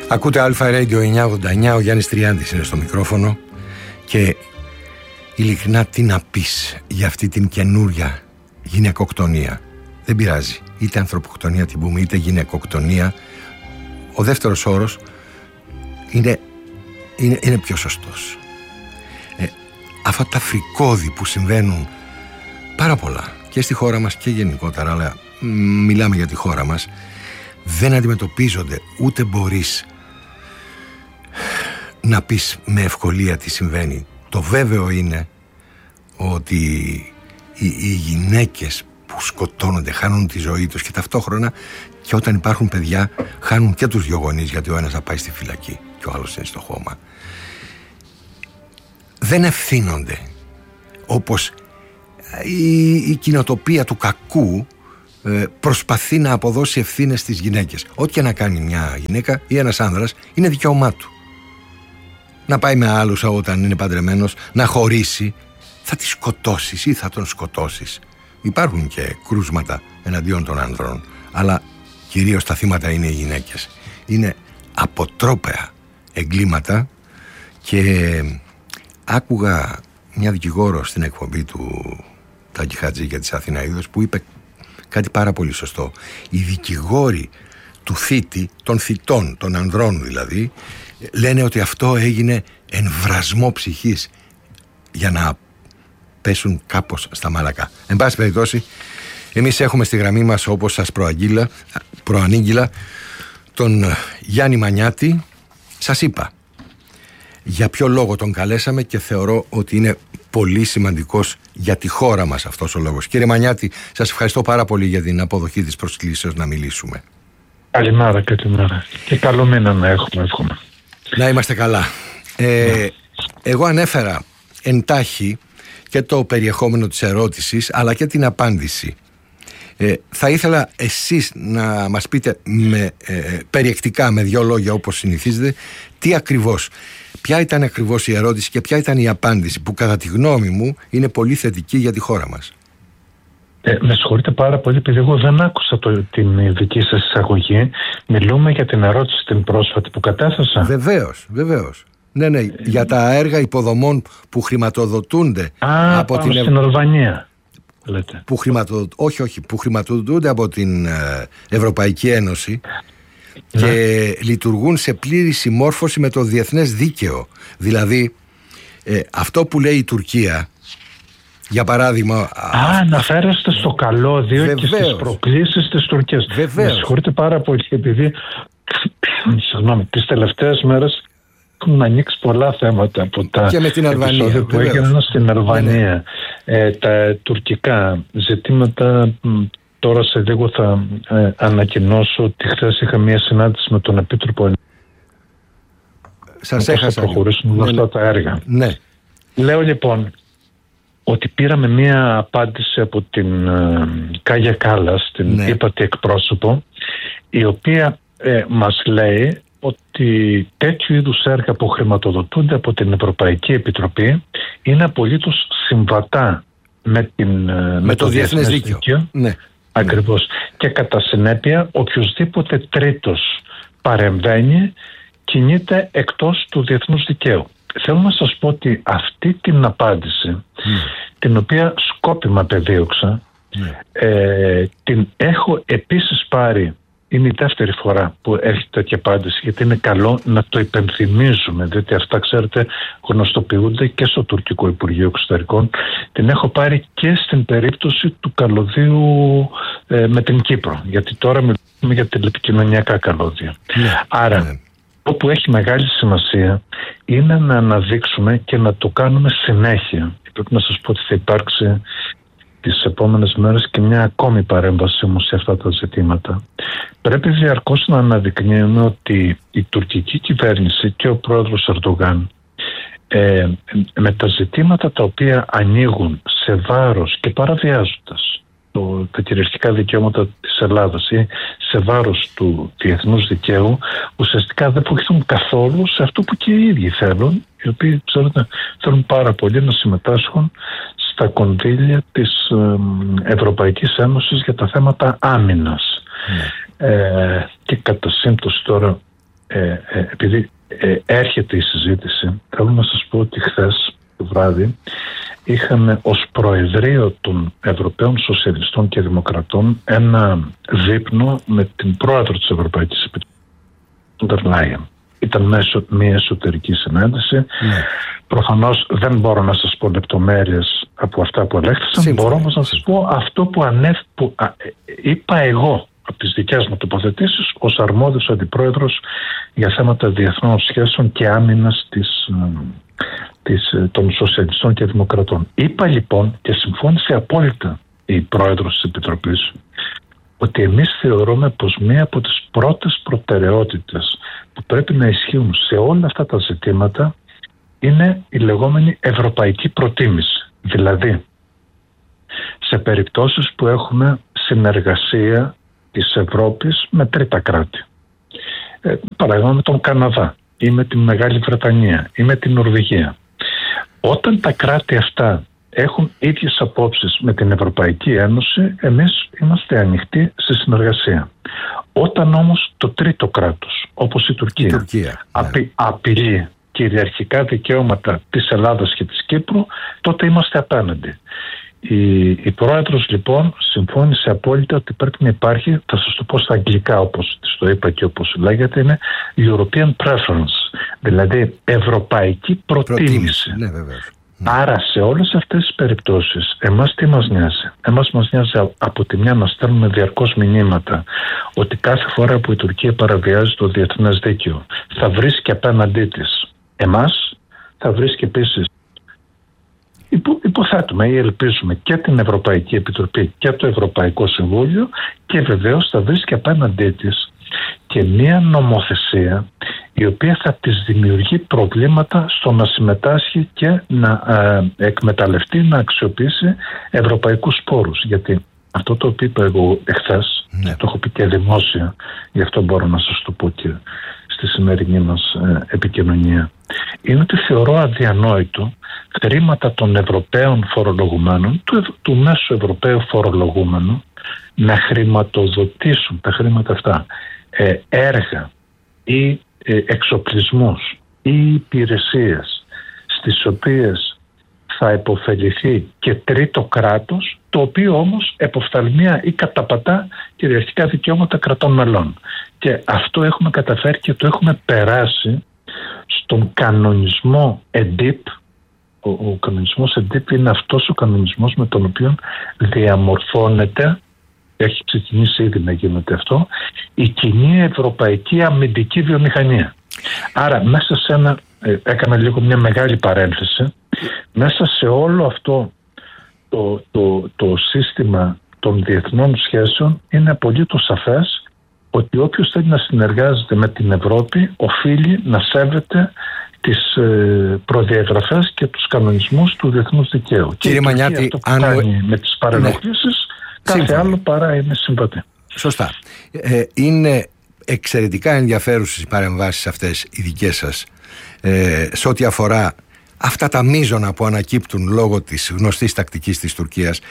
Ακούτε Αλφα Radio 989, ο Γιάννης Τριάντης είναι στο μικρόφωνο και ειλικρινά τι να πεις για αυτή την καινούρια γυναικοκτονία. Δεν πειράζει, είτε ανθρωποκτονία την πούμε είτε γυναικοκτονία, ο δεύτερος όρος είναι πιο σωστός. Αυτά τα φρικώδη που συμβαίνουν πάρα πολλά και στη χώρα μας και γενικότερα, αλλά μιλάμε για τη χώρα μας, δεν αντιμετωπίζονται, ούτε μπορείς να πεις με ευκολία τι συμβαίνει. Το βέβαιο είναι ότι οι γυναίκες που σκοτώνονται, χάνουν τη ζωή τους και ταυτόχρονα και όταν υπάρχουν παιδιά χάνουν και τους δυο γονείς, γιατί ο ένας θα πάει στη φυλακή και ο άλλος είναι στο χώμα. Δεν ευθύνονται όπως η κοινοτοπία του κακού προσπαθεί να αποδώσει ευθύνες στις γυναίκες. Ό,τι και να κάνει μια γυναίκα ή ένας άνδρας είναι δικαίωμά του. Να πάει με άλλους όταν είναι παντρεμένος, να χωρίσει, θα τη σκοτώσεις ή θα τον σκοτώσεις. Υπάρχουν και κρούσματα εναντίον των άνδρων, αλλά κυρίως τα θύματα είναι οι γυναίκες. Είναι αποτρόπαια εγκλήματα και άκουγα μια δικηγόρο στην εκπομπή του Τάκη Χατζή για τις Αθηναίδες που είπε κάτι πάρα πολύ σωστό. Οι δικηγόροι του θήτη, των θητών, των ανδρών δηλαδή, λένε ότι αυτό έγινε εμβρασμό ψυχής για να πέσουν κάπως στα μαλακά. Εν πάση περιπτώσει, εμείς έχουμε στη γραμμή μας, όπως σας προανήγγυλα, τον Γιάννη Μανιάτη. Σας είπα για ποιο λόγο τον καλέσαμε και θεωρώ ότι είναι πολύ σημαντικός για τη χώρα μας αυτός ο λόγος. Κύριε Μανιάτη, σας ευχαριστώ πάρα πολύ για την αποδοχή της προσκλήσεως να μιλήσουμε. Καλημέρα και την ώρα. Και καλό μήνα να έχουμε, εύχομαι. Να είμαστε καλά. Εγώ ανέφερα εντάχει και το περιεχόμενο της ερώτησης αλλά και την απάντηση. Θα ήθελα εσείς να μας πείτε περιεκτικά με δύο λόγια όπως συνηθίζετε ποια ήταν ακριβώς η ερώτηση και ποια ήταν η απάντηση που κατά τη γνώμη μου είναι πολύ θετική για τη χώρα μας. Με συγχωρείτε πάρα πολύ επειδή εγώ δεν άκουσα την δική σας εισαγωγή. Μιλούμε για την ερώτηση την πρόσφατη που κατέθεσα. Βεβαίως. Ναι, για τα έργα υποδομών που χρηματοδοτούνται από την στην Αλβανία. Λέτε. Που χρηματοδοτούνται από την Ευρωπαϊκή Ένωση και λειτουργούν σε πλήρη συμμόρφωση με το διεθνές δίκαιο. Δηλαδή αυτό που λέει η Τουρκία, για παράδειγμα... αναφέρεστε στο καλώδιο και στις προκλήσεις της Τουρκίας. Με συγχωρείτε πάρα πολύ επειδή τις τελευταίες μέρες έχουν ανοίξει πολλά θέματα από τα και με την Αλβανία, που έγιναν στην Αλβανία. Τα τουρκικά ζητήματα, τώρα σε λίγο θα ανακοινώσω ότι χθες είχα μια συνάντηση με τον Επίτροπο. Σας έχασα. Θα προχωρήσουμε με αυτά τα έργα. Ναι. Λέω λοιπόν ότι πήραμε μια απάντηση από την Κάγια Κάλλας, την ύπατη εκπρόσωπο, η οποία μας λέει ότι τέτοιου είδους έργα που χρηματοδοτούνται από την Ευρωπαϊκή Επιτροπή είναι απολύτως συμβατά με το διεθνές δίκαιο. Ναι. Ακριβώς. Και κατά συνέπεια οποιοσδήποτε τρίτος παρεμβαίνει κινείται εκτός του διεθνούς δικαίου. Θέλω να σας πω ότι αυτή την απάντηση την οποία σκόπιμα πεδίωξα την έχω επίσης πάρει. Είναι η δεύτερη φορά που έρχεται τέτοια απάντηση, γιατί είναι καλό να το υπενθυμίζουμε, διότι αυτά, ξέρετε, γνωστοποιούνται και στο τουρκικό Υπουργείο Εξωτερικών. Την έχω πάρει και στην περίπτωση του καλωδίου με την Κύπρο, γιατί τώρα μιλούμε για τηλεπικοινωνιακά καλώδια. Άρα, αυτό που έχει μεγάλη σημασία είναι να αναδείξουμε και να το κάνουμε συνέχεια. Και πρέπει να σας πω ότι θα υπάρξει τις επόμενες μέρες και μια ακόμη παρέμβαση μου σε αυτά τα ζητήματα. Πρέπει διαρκώς να αναδεικνύουμε ότι η τουρκική κυβέρνηση και ο πρόεδρος Ερντογάν με τα ζητήματα τα οποία ανοίγουν σε βάρος και παραβιάζοντας τα κυριαρχικά δικαιώματα της Ελλάδας ή σε βάρος του διεθνούς δικαίου, ουσιαστικά δεν βοηθούν καθόλου σε αυτό που και οι ίδιοι θέλουν, οι οποίοι θέλουν πάρα πολύ να συμμετάσχουν στα κονδύλια της Ευρωπαϊκής Ένωσης για τα θέματα άμυνας. Και κατά σύμπτωση τώρα επειδή έρχεται η συζήτηση, θέλω να σας πω ότι χθες το βράδυ είχαμε ως Προεδρείο των Ευρωπαίων Σοσιαλιστών και Δημοκρατών ένα δείπνο με την Πρόεδρο της Ευρωπαϊκής Επιτροπής, Φοντερ Λάιεν. Ήταν μια εσωτερική συνάντηση. Ναι. Προφανώς δεν μπορώ να σας πω λεπτομέρειες από αυτά που ελέγχθησαν. Μπορώ όμως να σας πω αυτό που είπα εγώ από τις δικές μου τοποθετήσεις ως αρμόδιος αντιπρόεδρος για θέματα διεθνών σχέσεων και άμυνας των Σοσιαλιστών και Δημοκρατών. Είπα λοιπόν και συμφώνησε απόλυτα η Πρόεδρος της Επιτροπής ότι εμείς θεωρούμε πως μία από τις πρώτες προτεραιότητες που πρέπει να ισχύουν σε όλα αυτά τα ζητήματα είναι η λεγόμενη ευρωπαϊκή προτίμηση. Δηλαδή, σε περιπτώσεις που έχουμε συνεργασία της Ευρώπης με τρίτα κράτη, παράδειγμα με τον Καναδά ή με τη Μεγάλη Βρετανία ή με την Νορβηγία, όταν τα κράτη αυτά έχουν ίδιες απόψεις με την Ευρωπαϊκή Ένωση, εμείς είμαστε ανοιχτοί σε συνεργασία. Όταν όμως το τρίτο κράτος, όπως η Τουρκία, απειλεί κυριαρχικά δικαιώματα της Ελλάδας και της Κύπρου, τότε είμαστε απέναντι. Η Πρόεδρος λοιπόν συμφώνησε απόλυτα ότι πρέπει να υπάρχει, θα σας το πω στα αγγλικά όπως της το είπα και όπως λέγεται, είναι European Preference, δηλαδή ευρωπαϊκή προτίμηση. Ναι, άρα σε όλες αυτές τις περιπτώσεις εμάς τι μας νοιάζει? Εμάς μας νοιάζει από τη μια να στέλνουμε διαρκώς μηνύματα ότι κάθε φορά που η Τουρκία παραβιάζει το διεθνές δίκαιο θα βρίσκει απέναντί της εμάς, θα βρίσκει επίσης, υποθέτουμε ή ελπίζουμε, και την Ευρωπαϊκή Επιτροπή και το Ευρωπαϊκό Συμβούλιο, και βεβαίως θα βρίσκει απέναντί της και μία νομοθεσία η οποία θα της δημιουργεί προβλήματα στο να συμμετάσχει και να εκμεταλλευτεί, να αξιοποιήσει ευρωπαϊκούς πόρους. Γιατί αυτό το οποίο είπα εγώ εχθές, το έχω πει και δημόσια, γι' αυτό μπορώ να σας το πω και στη σημερινή μας επικοινωνία, είναι ότι θεωρώ αδιανόητο χρήματα των Ευρωπαίων φορολογουμένων, του μέσου Ευρωπαίου φορολογούμενου, να χρηματοδοτήσουν τα χρήματα αυτά έργα ή εξοπλισμούς ή υπηρεσίες στις οποίες θα επωφεληθεί και τρίτο κράτος, το οποίο όμως εποφθαλμία ή καταπατά κυριαρχικά δικαιώματα κρατών μελών. Και αυτό έχουμε καταφέρει και το έχουμε περάσει στον κανονισμό ΕΝΤΙΠ. Ο κανονισμός ΕΝΤΙΠ είναι αυτός ο κανονισμός με τον οποίο διαμορφώνεται, έχει ξεκινήσει ήδη να γίνεται αυτό, η κοινή ευρωπαϊκή αμυντική βιομηχανία. Άρα μέσα σε έκανα λίγο μια μεγάλη παρένθεση, μέσα σε όλο αυτό το σύστημα των διεθνών σχέσεων είναι απολύτως σαφές ότι όποιος θέλει να συνεργάζεται με την Ευρώπη οφείλει να σέβεται τις προδιαγραφές και τους κανονισμούς του διεθνούς δικαίου. Κύριε Μανιάτη, αυτό που κάνει με τις παρενοχλήσεις, κάθε άλλο παρά είναι συμβατή. Σωστά. Είναι εξαιρετικά ενδιαφέρουσες οι παρεμβάσεις αυτές οι δικές σας σε ό,τι αφορά αυτά τα μείζωνα που ανακύπτουν λόγω της γνωστής τακτικής της Τουρκίας.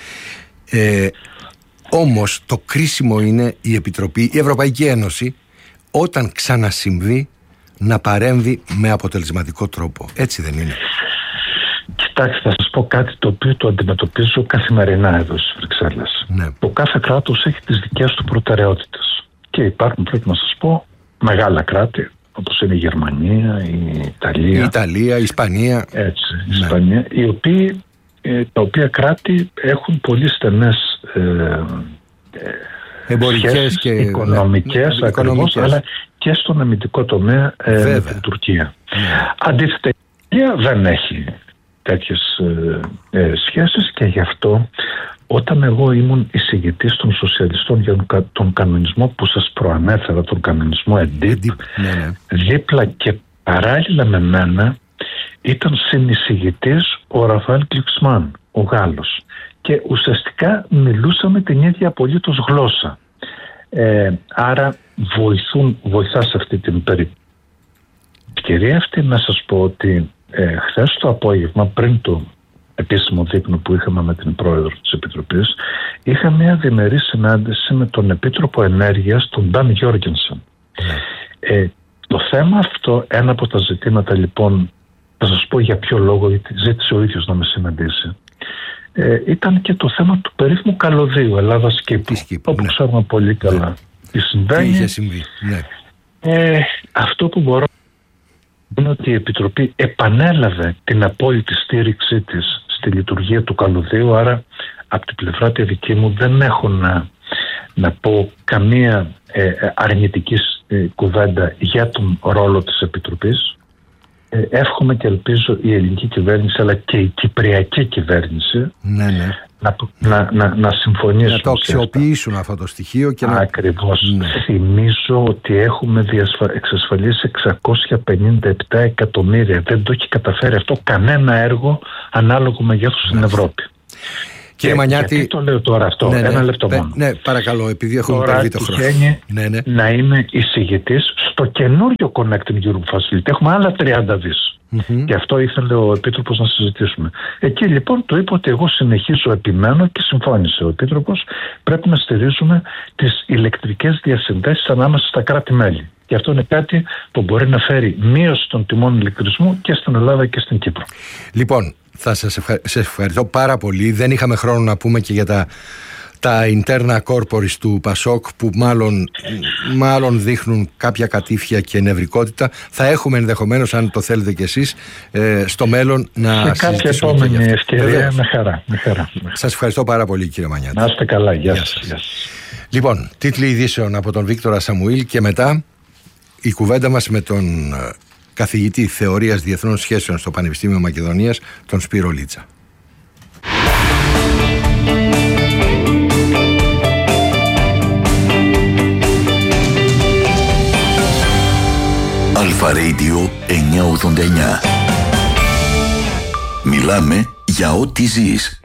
Όμως το κρίσιμο είναι η Ευρωπαϊκή Ένωση, όταν ξανασυμβεί, να παρέμβει με αποτελεσματικό τρόπο. Έτσι δεν είναι? Κοιτάξτε, θα σας πω κάτι το οποίο το αντιμετωπίζω καθημερινά εδώ στις Βρυξέλλες. Ναι. Το κάθε κράτος έχει τις δικές του προτεραιότητες. Και υπάρχουν, πρέπει να σας πω, μεγάλα κράτη, όπως είναι η Γερμανία, η Ιταλία, η Ισπανία. Έτσι, η Ισπανία, τα οποία κράτη έχουν πολύ στενές εμπορικές και οικονομικές, ακριβώς, αλλά και στον αμυντικό τομέα με την Τουρκία. Αντίθετα, η Τουρκία δεν έχει τέτοιες σχέσεις και γι' αυτό όταν εγώ ήμουν εισηγητής των σοσιαλιστών για τον κανονισμό που σας προανέφερα, τον κανονισμό ΕΝΤΙΠ, δίπλα και παράλληλα με μένα ήταν συνεισηγητής ο Ραφαέλ Γκλουξμάν, ο Γάλλος, και ουσιαστικά μιλούσαμε την ίδια απολύτως γλώσσα. Άρα βοηθά σε αυτή την ευκαιρία αυτή να σας πω ότι χθες το απόγευμα, πριν το επίσημο δείπνο που είχαμε με την Πρόεδρο της Επιτροπής, είχα μια διμερή συνάντηση με τον Επίτροπο Ενέργειας, τον Νταν Γιώργενσεν. Το θέμα αυτό, ένα από τα ζητήματα λοιπόν, θα σας πω για ποιο λόγο, γιατί ζήτησε ο ίδιος να με συναντήσει, ήταν και το θέμα του περίφημου καλωδίου Ελλάδας-Κύπρου, όπου ξέρουμε πολύ καλά τι συμβαίνει. Τι είχε συμβεί, ναι. Αυτό που μπορώ είναι ότι η Επιτροπή επανέλαβε την απόλυτη στήριξή της στη λειτουργία του καλωδίου, άρα από την πλευρά τη δική μου δεν έχω να πω καμία αρνητική κουβέντα για τον ρόλο της Επιτροπής. Εύχομαι και ελπίζω η ελληνική κυβέρνηση αλλά και η κυπριακή κυβέρνηση να συμφωνήσουν. Να το αξιοποιήσουν αυτό το στοιχείο και ακριβώς. Θυμίζω ότι έχουμε εξασφαλίσει 657 εκατομμύρια. Δεν το έχει καταφέρει αυτό κανένα έργο ανάλογο μεγέθους στην Ευρώπη. Κύριε Μανιάτη, γιατί το λέω τώρα αυτό, ένα λεπτό μόνο. Ναι, παρακαλώ, επειδή έχουμε υπερβεί το χρόνο. Να είμαι εισηγητής στο καινούριο Connecting Europe Facility. Έχουμε άλλα 30 δις. Και αυτό ήθελε ο Επίτροπος να συζητήσουμε. Εκεί λοιπόν του είπα ότι εγώ συνεχίζω, επιμένω και συμφώνησε ο Επίτροπος, πρέπει να στηρίζουμε τις ηλεκτρικές διασυνδέσεις ανάμεσα στα κράτη-μέλη. Και αυτό είναι κάτι που μπορεί να φέρει μείωση των τιμών ηλεκτρισμού και στην Ελλάδα και στην Κύπρο. Λοιπόν, θα σας ευχαριστώ πάρα πολύ. Δεν είχαμε χρόνο να πούμε και για τα interna corporis του Πασόκ που μάλλον δείχνουν κάποια κατήφια και νευρικότητα. Θα έχουμε ενδεχομένως, αν το θέλετε κι εσείς, στο μέλλον να σε κάποια επόμενη ευκαιρία. Με χαρά. Σας ευχαριστώ πάρα πολύ, κύριε Μανιάτη. Να είστε καλά. Γεια σας. Λοιπόν, τίτλοι ειδήσεων από τον Βίκτορα Σαμουήλ και μετά η κουβέντα μας με τον καθηγητή Θεωρίας Διεθνών Σχέσεων στο Πανεπιστήμιο Μακεδονίας, τον Σπύρο Λίτσα. Αλφα Radio 989. Μιλάμε για ό,τι ζεις.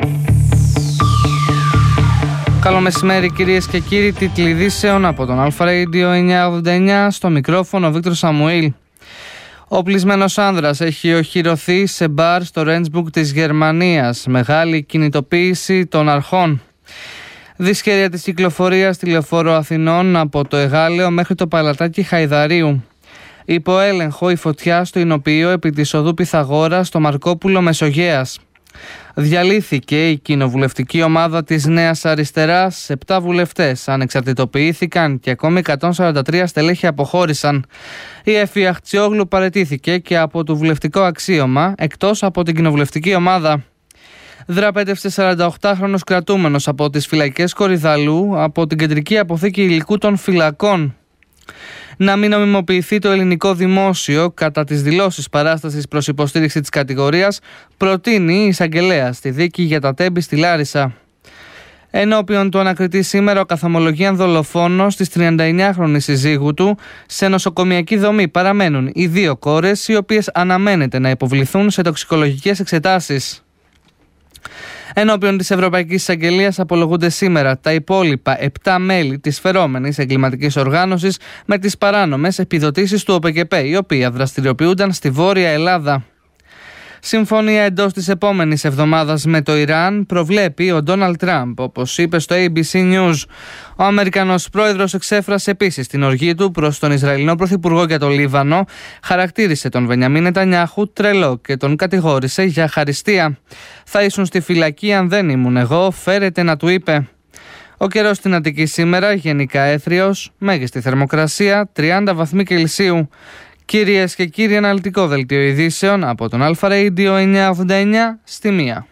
Καλό μεσημέρι κυρίες και κύριοι, τίτλοι ειδήσεων από τον Αλφα Radio 989, στο μικρόφωνο Βίκτορ Σαμουήλ. Ο οπλισμένος άνδρας έχει οχυρωθεί σε μπαρ στο Ρέντσμπουργκ της Γερμανίας. Μεγάλη κινητοποίηση των αρχών. Δυσχέρεια της κυκλοφορίας στη Λεωφόρο Αθηνών από το Εγάλεο μέχρι το Παλατάκι Χαϊδαρίου. Υπό έλεγχο η φωτιά στο Ινοποιείο επί της οδού Πυθαγόρα στο Μαρκόπουλο Μεσογέας. Διαλύθηκε η κοινοβουλευτική ομάδα της Νέας Αριστεράς. 7 βουλευτές ανεξαρτητοποιήθηκαν και ακόμη 143 στελέχη αποχώρησαν. Η Εφη Αχτσιόγλου παραιτήθηκε και από το βουλευτικό αξίωμα, εκτός από την κοινοβουλευτική ομάδα. Δραπέτευσε 48χρονος κρατούμενος από τις φυλακές Κορυδαλού από την κεντρική αποθήκη υλικού των φυλακών. Να μην νομιμοποιηθεί το ελληνικό δημόσιο κατά τις δηλώσεις παράστασης προς υποστήριξη της κατηγορίας, προτείνει η εισαγγελέα στη δίκη για τα Τέμπη στη Λάρισα. Ενώπιον του ανακριτή σήμερα ο καθομολογίαν δολοφόνος της 39χρονης συζύγου του. Σε νοσοκομιακή δομή παραμένουν οι 2 κόρες, οι οποίες αναμένεται να υποβληθούν σε τοξικολογικές εξετάσεις. Ενώπιον της Ευρωπαϊκής Εισαγγελίας απολογούνται σήμερα τα υπόλοιπα 7 μέλη της φερόμενης εγκληματικής οργάνωσης με τις παράνομες επιδοτήσεις του ΟΠΕΚΕΠΕ, οι οποίοι δραστηριοποιούνταν στη Βόρεια Ελλάδα. Συμφωνία εντός της επόμενης εβδομάδας με το Ιράν προβλέπει ο Ντόναλντ Τραμπ, όπως είπε στο ABC News. Ο Αμερικανός πρόεδρος εξέφρασε επίσης την οργή του προς τον Ισραηλινό πρωθυπουργό για το Λίβανο, χαρακτήρισε τον Μπενιαμίν Νετανιάχου τρελό και τον κατηγόρησε για χαριστία. «Θα ήσουν στη φυλακή αν δεν ήμουν εγώ, φέρετε να», του είπε. Ο καιρός στην Αττική σήμερα γενικά έθριος, μέγιστη θερμοκρασία 30 βαθμοί Κελσίου. Κυρίες και κύριοι, αναλυτικό δελτίο ειδήσεων από τον Αλφα Radio 989 στη 1.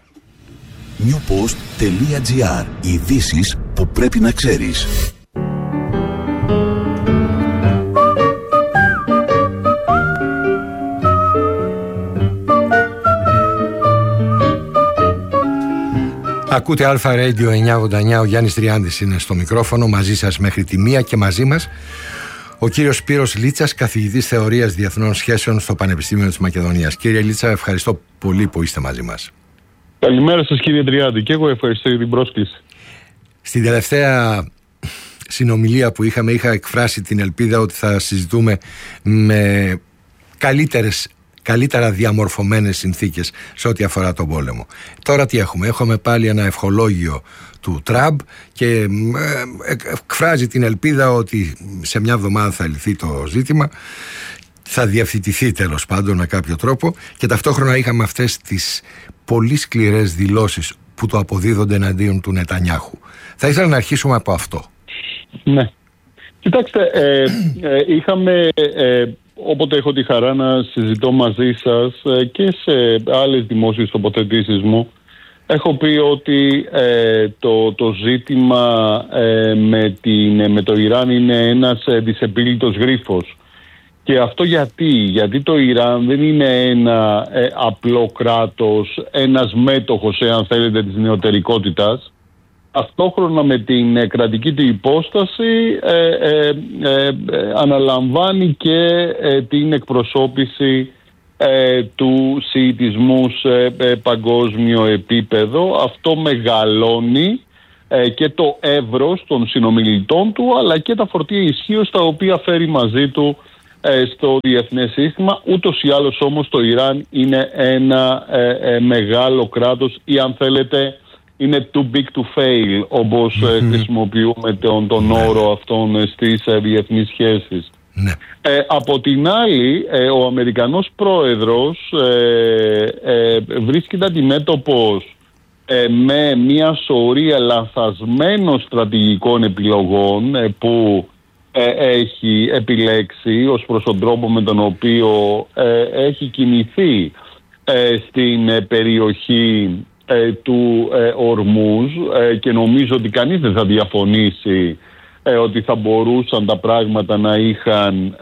Newpost.gr. Ειδήσεις που πρέπει να ξέρεις. Ακούτε Αλφα Radio 989, ο Γιάννης Τριάντης είναι στο μικρόφωνο, μαζί σας μέχρι τη 1 και μαζί μας ο κύριος Σπύρος Λίτσας, καθηγητής Θεωρίας Διεθνών Σχέσεων στο Πανεπιστήμιο της Μακεδονίας. Κύριε Λίτσα, ευχαριστώ πολύ που είστε μαζί μας. Καλημέρα σας κύριε Τριάντη, και εγώ ευχαριστώ για την πρόσκληση. Στην τελευταία συνομιλία που είχα εκφράσει την ελπίδα ότι θα συζητούμε με καλύτερα διαμορφωμένες συνθήκες σε ό,τι αφορά τον πόλεμο. Τώρα τι έχουμε? Έχουμε πάλι ένα ευχολόγιο του Τραμπ και εκφράζει την ελπίδα ότι σε μια εβδομάδα θα λυθεί το ζήτημα θα διευθετηθεί τέλος πάντων με κάποιο τρόπο, και ταυτόχρονα είχαμε αυτές τις πολύ σκληρές δηλώσεις που το αποδίδονται εναντίον του Νετανιάχου. Θα ήθελα να αρχίσουμε από αυτό. Ναι. Κοιτάξτε, είχαμε, όποτε έχω τη χαρά να συζητώ μαζί σας και σε άλλες δημόσιες τοποθετήσεις μου, έχω πει ότι το ζήτημα με το Ιράν είναι ένας δυσεπίλητος γρίφος. Και αυτό γιατί το Ιράν δεν είναι ένα απλό κράτος, ένας μέτοχος, εάν θέλετε, της νεωτερικότητας. Ταυτόχρονα με την κρατική του υπόσταση αναλαμβάνει και την εκπροσώπηση του σιητισμού σε παγκόσμιο επίπεδο. Αυτό μεγαλώνει και το εύρος των συνομιλητών του, αλλά και τα φορτία ισχύως τα οποία φέρει μαζί του στο διεθνές σύστημα. Ούτως ή άλλως όμως το Ιράν είναι ένα μεγάλο κράτος, ή αν θέλετε είναι too big to fail, όπως χρησιμοποιούμε τον όρο αυτόν στις διεθνείς σχέσεις. Ναι. Από την άλλη, ο Αμερικανός πρόεδρος βρίσκεται αντιμέτωπος με μια σωρία λανθασμένων στρατηγικών επιλογών που έχει επιλέξει ως προς τον τρόπο με τον οποίο έχει κινηθεί στην περιοχή του Ορμούζ, και νομίζω ότι κανείς δεν θα διαφωνήσει ότι θα μπορούσαν τα πράγματα να είχαν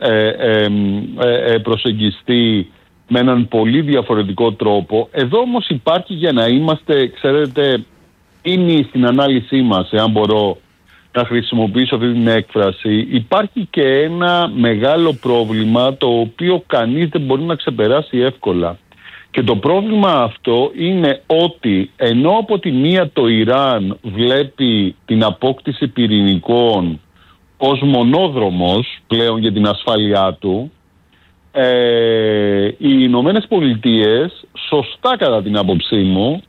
προσεγγιστεί με έναν πολύ διαφορετικό τρόπο. Εδώ όμως υπάρχει, για να είμαστε, ξέρετε, είναι στην ανάλυση μας, εάν μπορώ να χρησιμοποιήσω αυτή την έκφραση, υπάρχει και ένα μεγάλο πρόβλημα το οποίο κανείς δεν μπορεί να ξεπεράσει εύκολα. Και το πρόβλημα αυτό είναι ότι ενώ από τη μία το Ιράν βλέπει την απόκτηση πυρηνικών ως μονόδρομος πλέον για την ασφάλειά του, οι Ηνωμένες Πολιτείες, σωστά κατά την άποψή μου,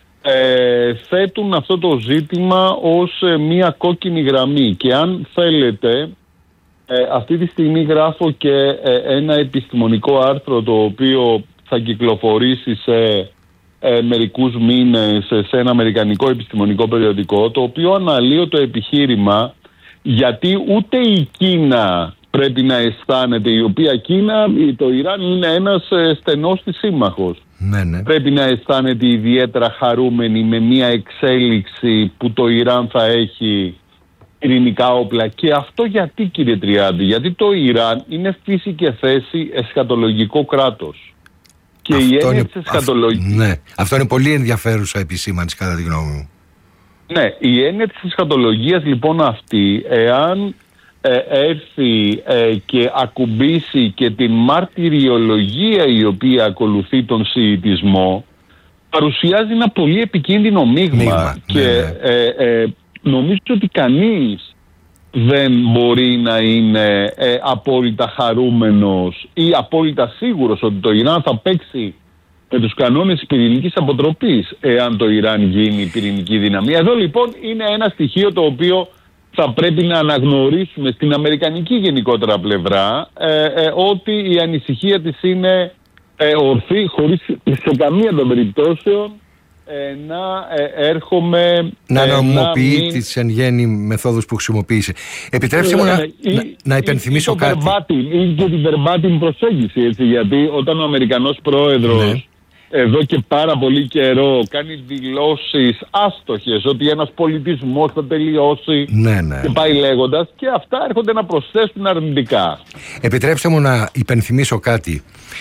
θέτουν αυτό το ζήτημα ως μία κόκκινη γραμμή. Και αν θέλετε, αυτή τη στιγμή γράφω και ένα επιστημονικό άρθρο το οποίο θα κυκλοφορήσει σε μερικούς μήνες σε ένα αμερικανικό επιστημονικό περιοδικό, το οποίο αναλύω το επιχείρημα γιατί ούτε η Κίνα πρέπει να αισθάνεται, η οποία Κίνα, το Ιράν είναι ένας στενός της σύμμαχος. Ναι. Πρέπει να αισθάνεται ιδιαίτερα χαρούμενη με μια εξέλιξη που το Ιράν θα έχει πυρηνικά όπλα. Και αυτό γιατί, κύριε Τριάντη? Γιατί το Ιράν είναι φύση και θέση εσχατολογικό κράτος. Και η έννοια της εσχατολογικής... Ναι, αυτό είναι πολύ ενδιαφέρουσα επισήμανση κατά τη γνώμη μου. Ναι, η έννοια της εσχατολογίας λοιπόν αυτή, εάν έρθει και ακουμπήσει και την μαρτυριολογία η οποία ακολουθεί τον σιητισμό, παρουσιάζει ένα πολύ επικίνδυνο μείγμα. Και νομίζω ότι κανείς δεν μπορεί να είναι απόλυτα χαρούμενος ή απόλυτα σίγουρος ότι το Ιράν θα παίξει με τους κανόνες της πυρηνικής αποτροπής εάν το Ιράν γίνει πυρηνική δύναμη. Εδώ λοιπόν είναι ένα στοιχείο το οποίο θα πρέπει να αναγνωρίσουμε στην αμερικανική γενικότερα πλευρά, ότι η ανησυχία της είναι ορθή, χωρίς σε καμία των περιπτώσεων να έρχομαι... Να νομιμοποιεί τις εν γέννη μεθόδους που χρησιμοποίησε. Επιτρέψτε μου να υπενθυμίσω κάτι. Ή και την verbatim προσέγγιση, έτσι, γιατί όταν ο Αμερικανός πρόεδρος εδώ και πάρα πολύ καιρό κάνει δηλώσεις άστοχες ότι ένας πολιτισμός θα τελειώσει και πάει λέγοντας, και αυτά έρχονται να προσθέσουν αρνητικά. Επιτρέψτε μου να υπενθυμίσω κάτι.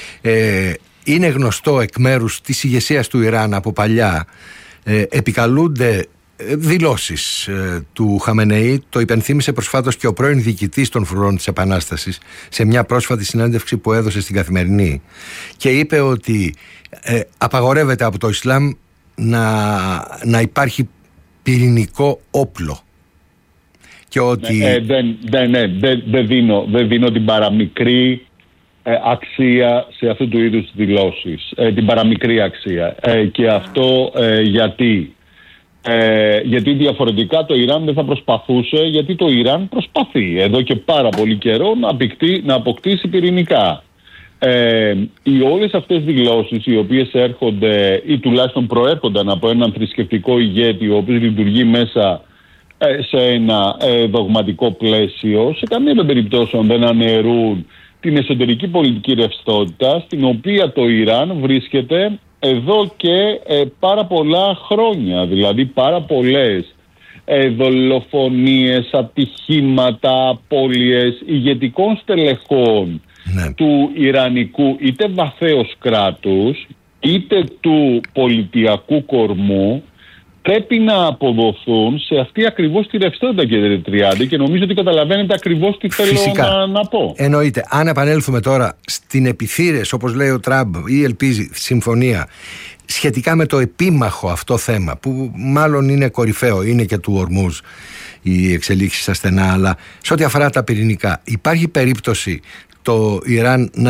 Είναι γνωστό εκ μέρους της ηγεσίας του Ιράν από παλιά, επικαλούνται δηλώσεις του Χαμενεή. Το υπενθύμησε προσφάτως και ο πρώην διοικητής των φρουρών της Επανάστασης σε μια πρόσφατη συνέντευξη που έδωσε στην Καθημερινή, και είπε ότι απαγορεύεται από το Ισλάμ να υπάρχει πυρηνικό όπλο, και ότι δεν δίνω την παραμικρή αξία σε αυτού του είδους δηλώσεις, την παραμικρή αξία, και αυτό γιατί διαφορετικά το Ιράν δεν θα προσπαθούσε, γιατί το Ιράν προσπαθεί εδώ και πάρα πολύ καιρό να αποκτήσει πυρηνικά. οι όλες αυτές δηλώσεις, οι οποίες έρχονται ή τουλάχιστον προέρχονταν από έναν θρησκευτικό ηγέτη ο οποίος λειτουργεί μέσα σε ένα δογματικό πλαίσιο, σε καμία των περιπτώσεων δεν αναιρούν την εσωτερική πολιτική ρευστότητα στην οποία το Ιράν βρίσκεται εδώ και πάρα πολλά χρόνια. Δηλαδή πάρα πολλές δολοφονίες, ατυχήματα, απώλειες ηγετικών στελεχών του Ιρανικού είτε βαθέως κράτους είτε του πολιτιακού κορμού πρέπει να αποδοθούν σε αυτή ακριβώς τη ρευστότητα, κύριε Τριάντη, και νομίζω ότι καταλαβαίνετε ακριβώς τι θέλω να πω. Εννοείται. Αν επανέλθουμε τώρα στην επιθύρες, όπως λέει ο Τραμπ, ή ελπίζει συμφωνία σχετικά με το επίμαχο αυτό θέμα, που μάλλον είναι κορυφαίο, είναι και του Ορμούζ οι εξελίξεις στα στενά, αλλά σε ό,τι αφορά τα πυρηνικά, υπάρχει περίπτωση το Ιράν να